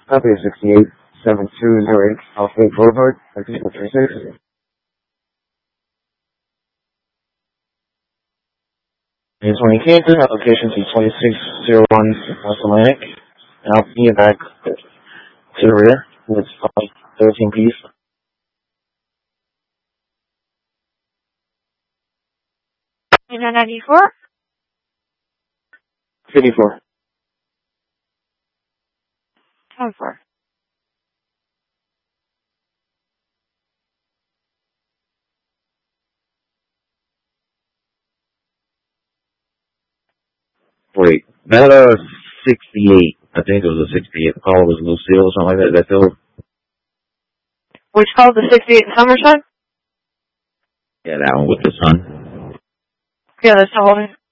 Copy 687208 Alphabet Boulevard, 36. It's when you came to application to 2601 West Atlantic, and I'll bring you back to the rear with 13 piece. You know 94? 54. 24. Wait, that 68. I think it was a 68. The call was Lucille or something like that. That's still. Which called the 68 in Somerset? Yeah, that one with the sun. Yeah, that's still holding.